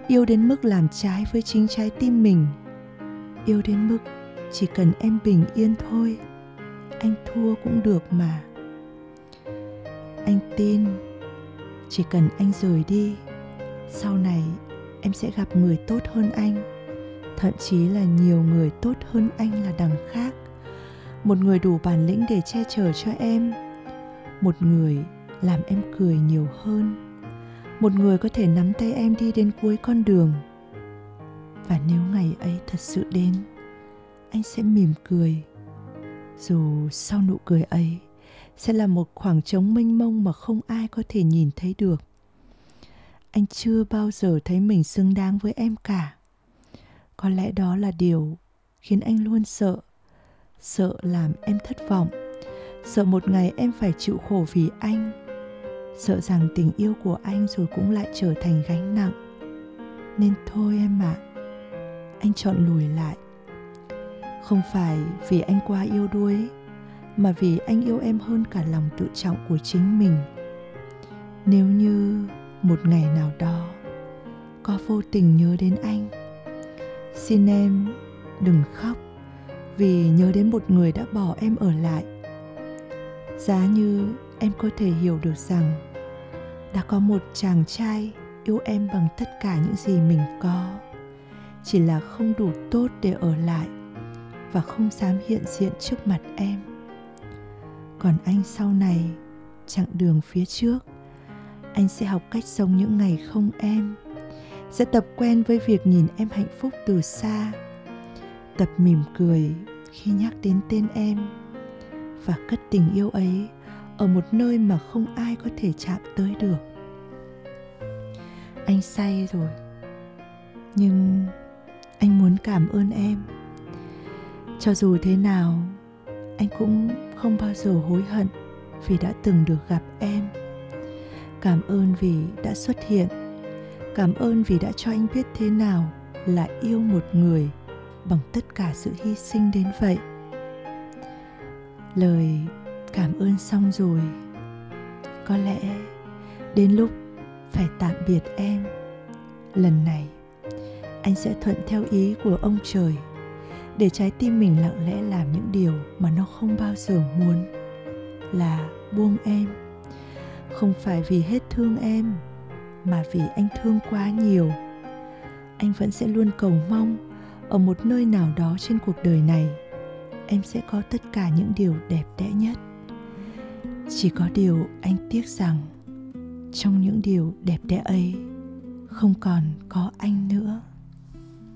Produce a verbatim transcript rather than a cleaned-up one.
Yêu đến mức làm trái với chính trái tim mình. Yêu đến mức chỉ cần em bình yên thôi, anh thua cũng được mà. Anh tin chỉ cần anh rời đi, sau này em sẽ gặp người tốt hơn anh. Thậm chí là nhiều người tốt hơn anh là đằng khác. Một người đủ bản lĩnh để che chở cho em. Một người làm em cười nhiều hơn. Một người có thể nắm tay em đi đến cuối con đường. Và nếu ngày ấy thật sự đến, anh sẽ mỉm cười. Dù sau nụ cười ấy sẽ là một khoảng trống mênh mông mà không ai có thể nhìn thấy được. Anh chưa bao giờ thấy mình xứng đáng với em cả. Có lẽ đó là điều khiến anh luôn sợ. Sợ làm em thất vọng. Sợ một ngày em phải chịu khổ vì anh. Sợ rằng tình yêu của anh rồi cũng lại trở thành gánh nặng. Nên thôi em ạ, anh chọn lùi lại. Không phải vì anh quá yêu đuối, mà vì anh yêu em hơn cả lòng tự trọng của chính mình. Nếu như một ngày nào đó có vô tình nhớ đến anh, xin em đừng khóc vì nhớ đến một người đã bỏ em ở lại. Giá như em có thể hiểu được rằng đã có một chàng trai yêu em bằng tất cả những gì mình có, chỉ là không đủ tốt để ở lại và không dám hiện diện trước mặt em. Còn anh sau này, chặng đường phía trước, anh sẽ học cách sống những ngày không em, sẽ tập quen với việc nhìn em hạnh phúc từ xa, tập mỉm cười khi nhắc đến tên em, và cất tình yêu ấy ở một nơi mà không ai có thể chạm tới được. Anh say rồi, nhưng anh muốn cảm ơn em. Cho dù thế nào, anh cũng không bao giờ hối hận vì đã từng được gặp em. Cảm ơn vì đã xuất hiện. Cảm ơn vì đã cho anh biết thế nào là yêu một người bằng tất cả sự hy sinh đến vậy. Lời cảm ơn xong rồi, có lẽ đến lúc phải tạm biệt em. Lần này anh sẽ thuận theo ý của ông trời, để trái tim mình lặng lẽ làm những điều mà nó không bao giờ muốn, là buông em. Không phải vì hết thương em, mà vì anh thương quá nhiều. Anh vẫn sẽ luôn cầu mong ở một nơi nào đó trên cuộc đời này, em sẽ có tất cả những điều đẹp đẽ nhất. Chỉ có điều anh tiếc rằng trong những điều đẹp đẽ ấy không còn có anh nữa.